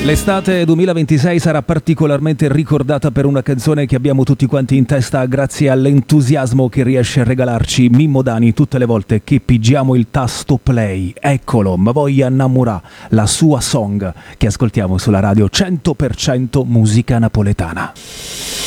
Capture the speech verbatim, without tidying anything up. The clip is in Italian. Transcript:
L'estate duemilaventisei sarà particolarmente ricordata per una canzone che abbiamo tutti quanti in testa grazie all'entusiasmo che riesce a regalarci Mimmo Dani tutte le volte che pigiamo il tasto play. Eccolo, Ma voglia innamorà, la sua song che ascoltiamo sulla radio cento per cento musica napoletana.